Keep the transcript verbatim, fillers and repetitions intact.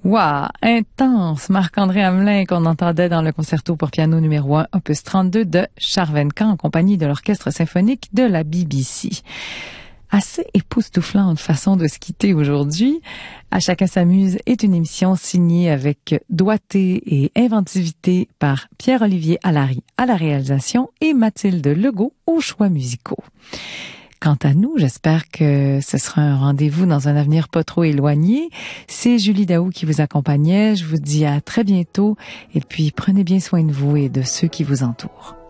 Waouh, intense! Marc-André Hamelin qu'on entendait dans le concerto pour piano numéro un, opus trente-deux de Charvencan en compagnie de l'Orchestre symphonique de la B B C. Assez époustouflante façon de se quitter aujourd'hui. À chacun s'amuse est une émission signée avec doigté et inventivité par Pierre-Olivier Allary à la réalisation et Mathilde Legault aux choix musicaux. Quant à nous, j'espère que ce sera un rendez-vous dans un avenir pas trop éloigné. C'est Julie Daou qui vous accompagnait. Je vous dis à très bientôt et puis prenez bien soin de vous et de ceux qui vous entourent.